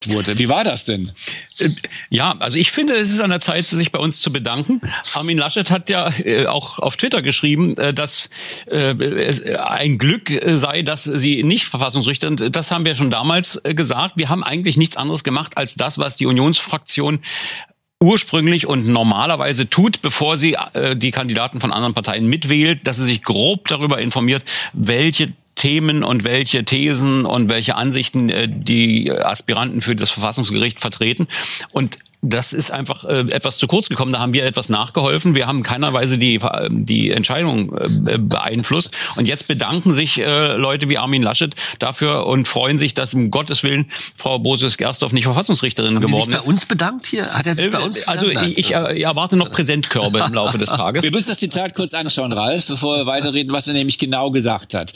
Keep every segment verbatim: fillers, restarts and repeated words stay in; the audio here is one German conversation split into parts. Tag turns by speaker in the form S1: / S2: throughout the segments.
S1: wurde. Wie war das denn?
S2: Ja, also ich finde, es ist an der Zeit, sich bei uns zu bedanken. Armin Laschet hat ja äh, auch auf Twitter geschrieben, äh, dass äh, es ein Glück sei, dass sie nicht Verfassungsrichter sind. Das haben wir schon damals äh, gesagt. Wir haben eigentlich nichts anderes gemacht als das, was die Unionsfraktion ursprünglich und normalerweise tut, bevor sie äh, die Kandidaten von anderen Parteien mitwählt, dass sie sich grob darüber informiert, welche Themen und welche Thesen und welche Ansichten äh, die Aspiranten für das Verfassungsgericht vertreten. Und das ist einfach äh, etwas zu kurz gekommen. Da haben wir etwas nachgeholfen. Wir haben keinerweise die die Entscheidung äh, beeinflusst. Und jetzt bedanken sich äh, Leute wie Armin Laschet dafür und freuen sich, dass um Gottes Willen Frau Brosius-Gersdorf nicht Verfassungsrichterin
S3: haben
S2: geworden
S3: ist. Hat bei uns bedankt hier? Hat er sich äh, bei uns
S2: Also
S3: bedankt?
S2: ich, ich, ich erwarte noch Präsentkörbe im Laufe des Tages.
S1: Wir müssen das Zitat kurz anschauen, Ralf, bevor wir weiterreden, was er nämlich genau gesagt hat.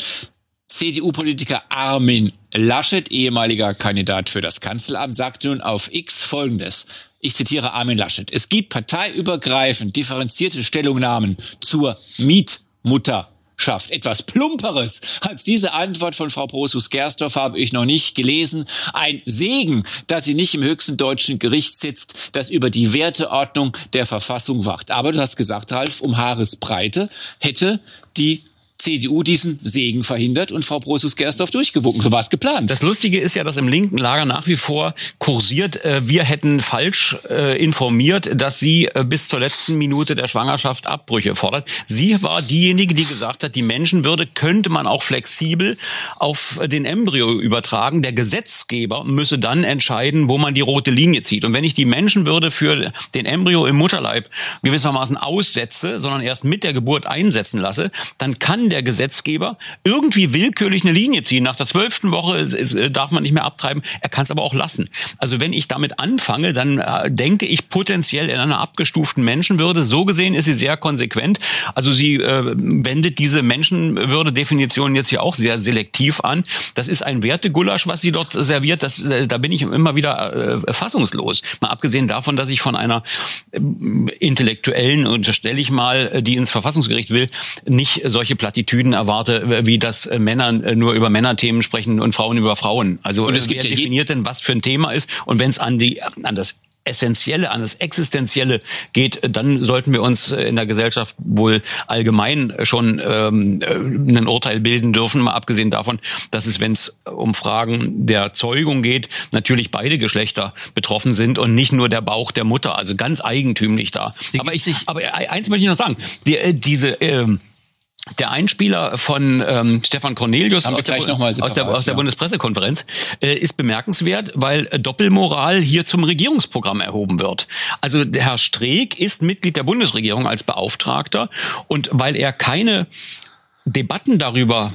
S1: C D U-Politiker Armin Laschet, ehemaliger Kandidat für das Kanzleramt, sagte nun auf X Folgendes. Ich zitiere Armin Laschet. Es gibt parteiübergreifend differenzierte Stellungnahmen zur Mietmutterschaft. Etwas Plumperes als diese Antwort von Frau Brosius-Gersdorf habe ich noch nicht gelesen. Ein Segen, dass sie nicht im höchsten deutschen Gericht sitzt, das über die Werteordnung der Verfassung wacht. Aber du hast gesagt, Ralf, um Haaresbreite hätte die C D U diesen Segen verhindert und Frau Brosius-Gersdorf durchgewunken. So war es geplant.
S2: Das Lustige ist ja, dass im linken Lager nach wie vor kursiert, äh, wir hätten falsch äh, informiert, dass sie äh, bis zur letzten Minute der Schwangerschaft Abbrüche fordert. Sie war diejenige, die gesagt hat, die Menschenwürde könnte man auch flexibel auf den Embryo übertragen. Der Gesetzgeber müsse dann entscheiden, wo man die rote Linie zieht. Und wenn ich die Menschenwürde für den Embryo im Mutterleib gewissermaßen aussetze, sondern erst mit der Geburt einsetzen lasse, dann kann der Gesetzgeber irgendwie willkürlich eine Linie ziehen. Nach der zwölften Woche darf man nicht mehr abtreiben. Er kann es aber auch lassen. Also wenn ich damit anfange, dann äh, denke ich potenziell in einer abgestuften Menschenwürde. So gesehen ist sie sehr konsequent. Also sie äh, wendet diese Menschenwürde-Definition jetzt hier auch sehr selektiv an. Das ist ein Wertegulasch, was sie dort serviert. Das, äh, da bin ich immer wieder äh, fassungslos. Mal abgesehen davon, dass ich von einer äh, Intellektuellen, unterstelle ich mal, die ins Verfassungsgericht will, nicht solche Plattitüden erwarte, wie dass Männer nur über Männerthemen sprechen und Frauen über Frauen. Also
S1: und es gibt
S2: wer
S1: ja
S2: definiert denn, was für ein Thema ist? Und wenn es an die an das Essentielle, an das Existenzielle geht, dann sollten wir uns in der Gesellschaft wohl allgemein schon ähm, ein Urteil bilden dürfen, mal abgesehen davon, dass es, wenn es um Fragen der Zeugung geht, natürlich beide Geschlechter betroffen sind und nicht nur der Bauch der Mutter, also ganz eigentümlich da. Aber ich, aber eins möchte ich noch sagen, die, diese ähm, der Einspieler von ähm, Stefan Cornelius aus der, separat, aus, der, aus der ja. Bundespressekonferenz äh, ist bemerkenswert, weil äh, Doppelmoral hier zum Regierungsprogramm erhoben wird. Also der Herr Streeck ist Mitglied der Bundesregierung als Beauftragter und weil er keine Debatten darüber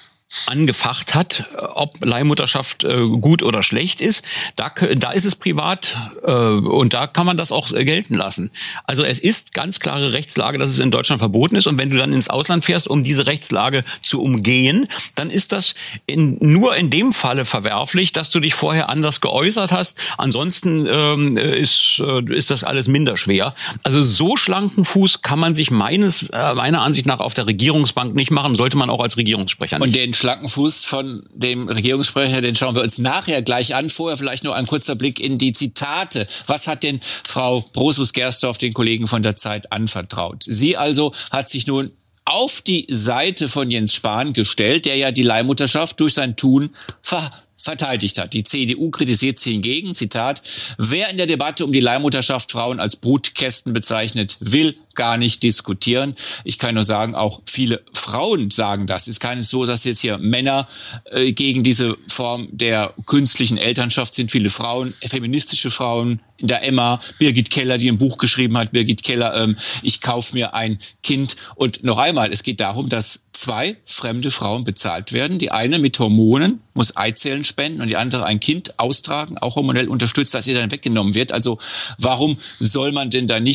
S2: angefacht hat, ob Leihmutterschaft äh, gut oder schlecht ist, da, da ist es privat äh, und da kann man das auch gelten lassen. Also es ist ganz klare Rechtslage, dass es in Deutschland verboten ist und wenn du dann ins Ausland fährst, um diese Rechtslage zu umgehen, dann ist das in, nur in dem Falle verwerflich, dass du dich vorher anders geäußert hast. Ansonsten ähm, ist, äh, ist das alles minder schwer. Also so schlanken Fuß kann man sich meines äh, meiner Ansicht nach auf der Regierungsbank nicht machen, sollte man auch als Regierungssprecher nicht.
S1: Und den schlanken Fuß von dem Regierungssprecher, den schauen wir uns nachher gleich an. Vorher vielleicht nur ein kurzer Blick in die Zitate. Was hat denn Frau Brosius-Gersdorf den Kollegen von der Zeit anvertraut? Sie also hat sich nun auf die Seite von Jens Spahn gestellt, der ja die Leihmutterschaft durch sein Tun ver verteidigt hat. Die C D U kritisiert sie hingegen, Zitat, wer in der Debatte um die Leihmutterschaft Frauen als Brutkästen bezeichnet, will gar nicht diskutieren. Ich kann nur sagen, auch viele Frauen sagen das. Es ist keines so, dass jetzt hier Männer äh, gegen diese Form der künstlichen Elternschaft sind. Viele Frauen, feministische Frauen, in der Emma, Birgit Keller, die ein Buch geschrieben hat, Birgit Keller, ähm, ich kaufe mir ein Kind. Und noch einmal, es geht darum, dass zwei fremde Frauen bezahlt werden. Die eine mit Hormonen, muss Eizellen spenden und die andere ein Kind austragen, auch hormonell unterstützt, dass ihr dann weggenommen wird. Also warum soll man denn da nicht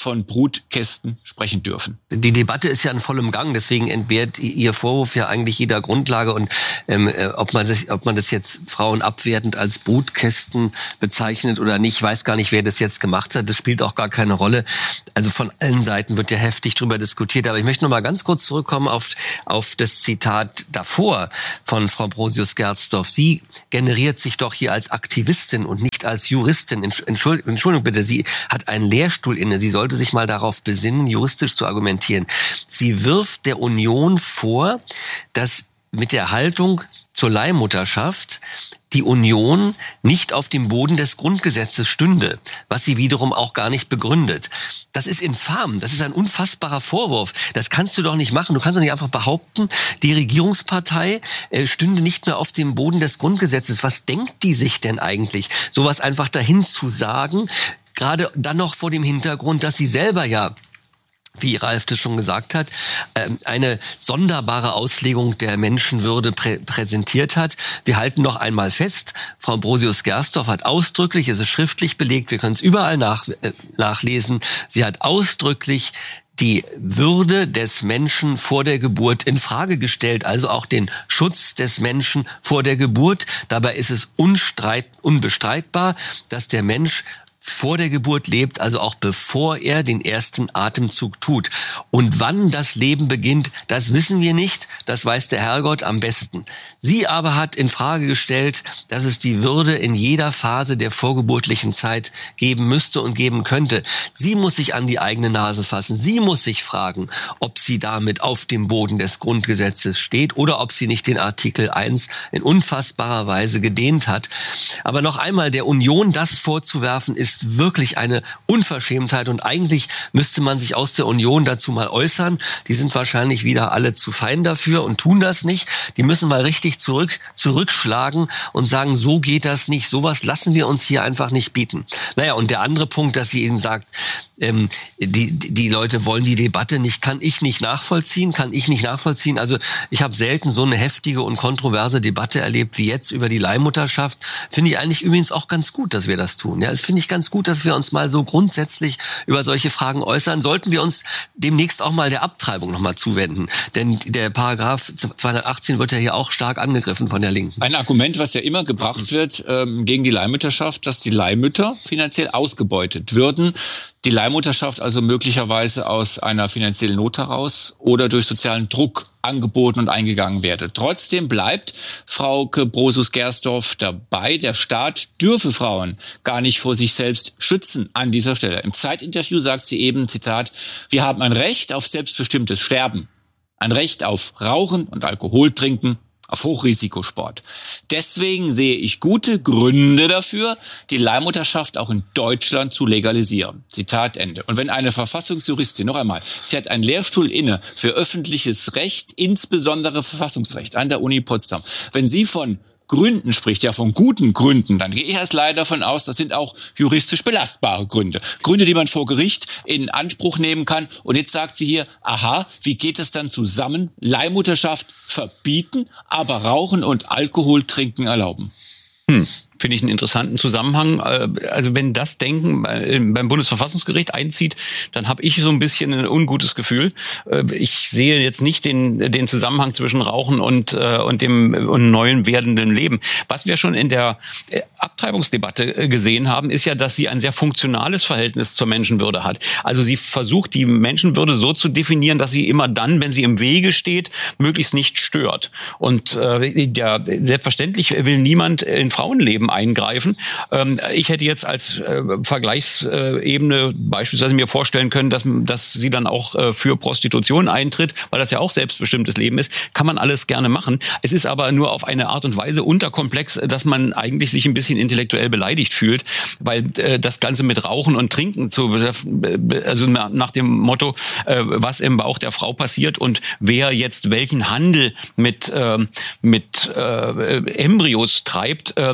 S1: von Brutkästen sprechen dürfen.
S3: Die Debatte ist ja in vollem Gang, deswegen entbehrt Ihr Vorwurf ja eigentlich jeder Grundlage. Und ähm, ob man das, ob man das jetzt Frauen abwertend als Brutkästen bezeichnet oder nicht, weiß gar nicht, wer das jetzt gemacht hat. Das spielt auch gar keine Rolle. Also von allen Seiten wird ja heftig drüber diskutiert. Aber ich möchte noch mal ganz kurz zurückkommen auf, auf das Zitat davor von Frau Brosius-Gersdorf. Sie generiert sich doch hier als Aktivistin und nicht als Juristin. Entschuldigung, Entschuldigung bitte, sie hat einen Lehrstuhl inne. Sie sollte sich mal darauf besinnen, juristisch zu argumentieren. Sie wirft der Union vor, dass mit der Haltung zur Leihmutterschaft die Union nicht auf dem Boden des Grundgesetzes stünde, was sie wiederum auch gar nicht begründet. Das ist infam, das ist ein unfassbarer Vorwurf. Das kannst du doch nicht machen. Du kannst doch nicht einfach behaupten, die Regierungspartei äh, stünde nicht mehr auf dem Boden des Grundgesetzes. Was denkt die sich denn eigentlich, sowas einfach dahin zu sagen? Gerade dann noch vor dem Hintergrund, dass sie selber ja, wie Ralf das schon gesagt hat, eine sonderbare Auslegung der Menschenwürde prä- präsentiert hat. Wir halten noch einmal fest, Frau Brosius-Gersdorf hat ausdrücklich, es ist schriftlich belegt, wir können es überall nach, äh, nachlesen, sie hat ausdrücklich die Würde des Menschen vor der Geburt in Frage gestellt, also auch den Schutz des Menschen vor der Geburt. Dabei ist es unstreit, unbestreitbar, dass der Mensch vor der Geburt lebt, also auch bevor er den ersten Atemzug tut. Und wann das Leben beginnt, das wissen wir nicht, das weiß der Herrgott am besten. Sie aber hat in Frage gestellt, dass es die Würde in jeder Phase der vorgeburtlichen Zeit geben müsste und geben könnte. Sie muss sich an die eigene Nase fassen. Sie muss sich fragen, ob sie damit auf dem Boden des Grundgesetzes steht oder ob sie nicht den Artikel eins in unfassbarer Weise gedehnt hat. Aber noch einmal, der Union das vorzuwerfen, ist wirklich eine Unverschämtheit und eigentlich müsste man sich aus der Union dazu mal äußern. Die sind wahrscheinlich wieder alle zu fein dafür und tun das nicht. Die müssen mal richtig zurück, zurückschlagen und sagen, so geht das nicht, sowas lassen wir uns hier einfach nicht bieten. Naja, und der andere Punkt, dass sie eben sagt, ähm, die, die Leute wollen die Debatte nicht, kann ich nicht nachvollziehen, kann ich nicht nachvollziehen. Also ich habe selten so eine heftige und kontroverse Debatte erlebt wie jetzt über die Leihmutterschaft. Finde ich eigentlich übrigens auch ganz gut, dass wir das tun. Ja, das finde ich ganz gut, dass wir uns mal so grundsätzlich über solche Fragen äußern. Sollten wir uns demnächst auch mal der Abtreibung nochmal zuwenden. Denn der Paragraph zweihundertachtzehn wird ja hier auch stark angegriffen von der Linken.
S1: Ein Argument, was ja immer gebracht wird ähm, gegen die Leihmutterschaft, dass die Leihmütter finanziell ausgebeutet würden. Die Leihmutterschaft also möglicherweise aus einer finanziellen Not heraus oder durch sozialen Druck angeboten und eingegangen werde. Trotzdem bleibt Frauke Brosius-Gersdorf dabei, der Staat dürfe Frauen gar nicht vor sich selbst schützen an dieser Stelle. Im Zeitinterview sagt sie eben, Zitat, wir haben ein Recht auf selbstbestimmtes Sterben, ein Recht auf Rauchen und Alkohol trinken, auf Hochrisikosport. Deswegen sehe ich gute Gründe dafür, die Leihmutterschaft auch in Deutschland zu legalisieren. Zitat Ende. Und wenn eine Verfassungsjuristin, noch einmal, sie hat einen Lehrstuhl inne für öffentliches Recht, insbesondere Verfassungsrecht an der Uni Potsdam. Wenn sie von Gründen spricht, ja von guten Gründen, dann gehe ich erst leider davon aus, das sind auch juristisch belastbare Gründe. Gründe, die man vor Gericht in Anspruch nehmen kann. Und jetzt sagt sie hier, aha, wie geht es dann zusammen? Leihmutterschaft verbieten, aber Rauchen und Alkohol trinken erlauben.
S2: Hm. Finde ich einen interessanten Zusammenhang. Also wenn das Denken beim Bundesverfassungsgericht einzieht, dann habe ich so ein bisschen ein ungutes Gefühl. Ich sehe jetzt nicht den den Zusammenhang zwischen Rauchen und und dem und neuen werdenden Leben. Was wir schon in der Abtreibungsdebatte gesehen haben, ist ja, dass sie ein sehr funktionales Verhältnis zur Menschenwürde hat. Also sie versucht, die Menschenwürde so zu definieren, dass sie immer dann, wenn sie im Wege steht, möglichst nicht stört. Und äh, ja, selbstverständlich will niemand in Frauenleben eingreifen. Ich hätte jetzt als äh, Vergleichsebene beispielsweise mir vorstellen können, dass, dass sie dann auch äh, für Prostitution eintritt, weil das ja auch selbstbestimmtes Leben ist. Kann man alles gerne machen. Es ist aber nur auf eine Art und Weise unterkomplex, dass man eigentlich sich ein bisschen intellektuell beleidigt fühlt, weil äh, das Ganze mit Rauchen und Trinken, zu, also nach dem Motto, äh, was im Bauch der Frau passiert und wer jetzt welchen Handel mit, äh, mit äh, Embryos treibt, äh, das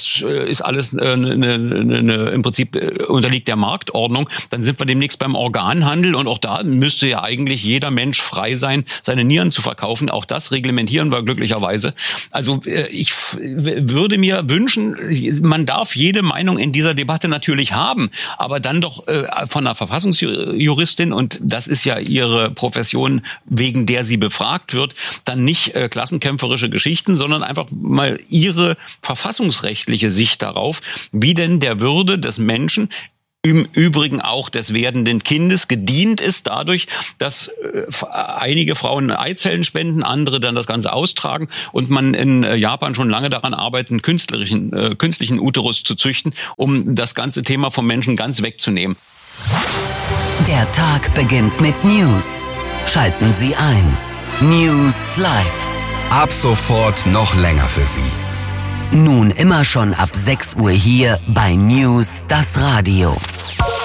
S2: das ist alles eine, eine, eine, im Prinzip unterliegt der Marktordnung, dann sind wir demnächst beim Organhandel und auch da müsste ja eigentlich jeder Mensch frei sein, seine Nieren zu verkaufen. Auch das reglementieren wir glücklicherweise. Also ich würde mir wünschen, man darf jede Meinung in dieser Debatte natürlich haben, aber dann doch von einer Verfassungsjuristin, und das ist ja ihre Profession, wegen der sie befragt wird, dann nicht klassenkämpferische Geschichten, sondern einfach mal ihre verfassungsrechtliche Sicht darauf, wie denn der Würde des Menschen, im Übrigen auch des werdenden Kindes, gedient ist dadurch, dass einige Frauen Eizellen spenden, andere dann das Ganze austragen und man in Japan schon lange daran arbeitet, einen künstlichen, äh, künstlichen Uterus zu züchten, um das ganze Thema vom Menschen ganz wegzunehmen.
S4: Der Tag beginnt mit News. Schalten Sie ein. News Live.
S5: Ab sofort noch länger für Sie.
S4: Nun immer schon ab sechs Uhr hier bei News, das Radio.